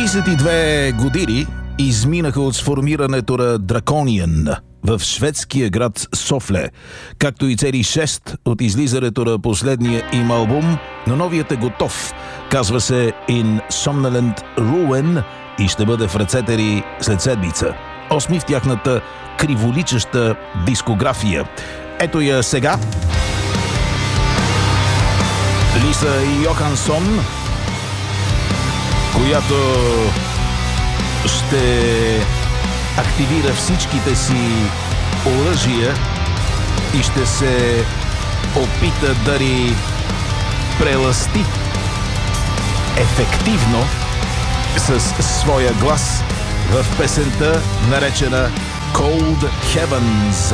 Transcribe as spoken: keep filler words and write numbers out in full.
тридесет и две години изминаха от сформирането на Draconian в шведския град Софле, както и цели шест от излизането на последния им албум, но новият е готов. Казва се In Somnolent Ruin и ще бъде в ръцете ни след седмица. Осми в тяхната криволичаща дискография. Ето я сега. Лиса Йохансон, която ще активира всичките си оръжия и ще се опита да ни прелъсти ефективно с своя глас в песента, наречена Cold Heavens.